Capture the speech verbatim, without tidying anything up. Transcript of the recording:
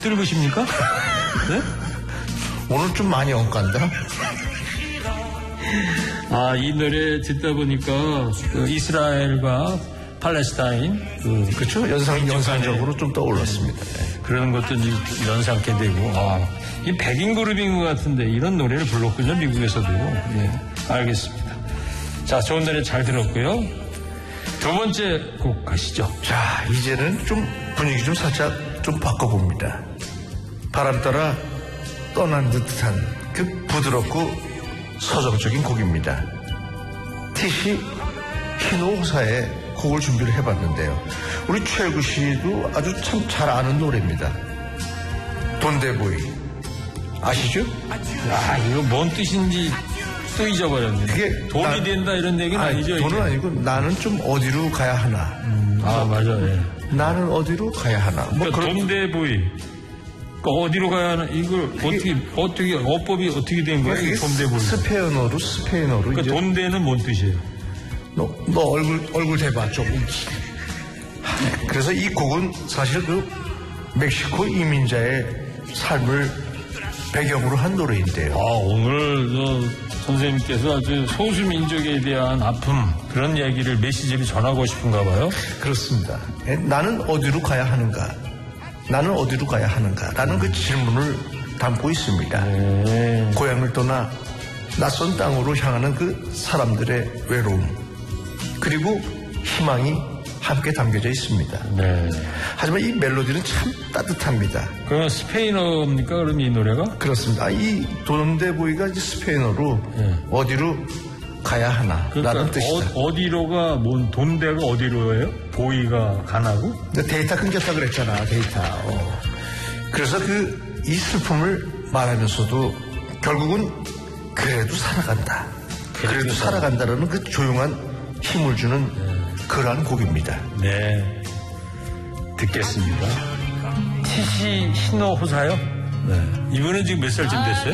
들으십니까? 네? 오늘 좀 많이 엇간다. 아, 이 노래 듣다 보니까 그 이스라엘과 팔레스타인 그 그렇죠. 연상 연상적으로 좀 떠올랐습니다. 네. 그런 것도 이제 연상케 되고 아, 이 백인 그룹인 것 같은데 이런 노래를 불렀군요, 미국에서도. 예, 알겠습니다. 자, 좋은 노래 잘 들었고요. 두 번째 곡 가시죠. 자, 이제는 좀 분위기 좀 살짝 좀 바꿔봅니다. 바람 따라 떠난 듯한 그 부드럽고 서정적인 곡입니다. 티시 히노호사의 곡을 준비를 해봤는데요. 우리 최구 씨도 아주 참 잘 아는 노래입니다. 돈데보이 아시죠? 아, 이거 뭔 뜻인지 또 잊어버렸네. 그게 돈이 나, 된다 이런 얘기는 아니, 아니죠? 돈은 이게? 아니고 나는 좀 어디로 가야 하나. 음, 아, 맞아요. 예. 나는 어디로 가야 하나. 뭐 그러니까 그런 돈데보이. 그러니까 어디로 가야 하나, 이걸 어떻게, 어떻게, 어법이 어떻게 된 거예요? 이게 돈데보이. 스페인어로, 스페인어로. 그러니까 이제 돈데는 뭔 뜻이에요? 너, 너 얼굴, 얼굴 대봐, 좀. 그래서 이 곡은 사실 그 멕시코 이민자의 삶을 배경으로 한 노래인데요. 아, 오늘 저 선생님께서 아주 소수민족에 대한 아픔, 그런 얘기를 메시지를 전하고 싶은가 봐요. 그렇습니다. 에, 나는 어디로 가야 하는가? 나는 어디로 가야 하는가? 라는 그 질문을 담고 있습니다. 네. 고향을 떠나 낯선 땅으로 향하는 그 사람들의 외로움, 그리고 희망이 함께 담겨져 있습니다. 네. 하지만 이 멜로디는 참 따뜻합니다. 그러면 스페인어입니까? 그럼 이 노래가? 그렇습니다. 이 돈데보이가 이제 스페인어로 네. 어디로 가야 하나 그러니까 라는 뜻이다. 어, 어디로가, 뭔, 돈데가 어디로예요? 보이가 가나고? 데이터 끊겼다 그랬잖아, 데이터. 어. 그래서 그 이 슬픔을 말하면서도 결국은 그래도 살아간다. 그래도, 그래도 살아간다라는 그 조용한 힘을 주는 네. 그러한 곡입니다. 네. 듣겠습니다. 티시 히노 호사요? 네. 이분은 지금 몇 살쯤 됐어요?